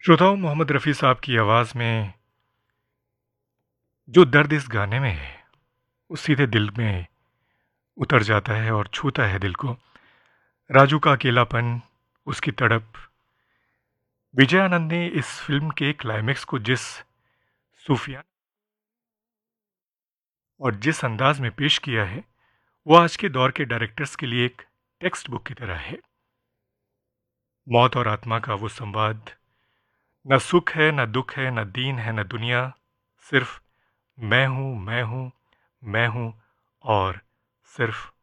श्रोताओं, मोहम्मद रफ़ी साहब की आवाज़ में जो दर्द इस गाने में है, वो सीधे दिल में उतर जाता है और छूता है दिल को। राजू का अकेलापन, उसकी तड़प। विजय आनंद ने इस फ़िल्म के क्लाइमेक्स को जिस सूफ़ियाना और जिस अंदाज़ में पेश किया है, वो आज के दौर के डायरेक्टर्स के लिए एक टेक्स्ट बुक की तरह है। मौत और आत्मा का वो संवाद, न सुख है, न दुख है, न दीन है, न दुनिया, सिर्फ़ मैं हूँ, मैं हूँ, मैं हूँ और सिर्फ़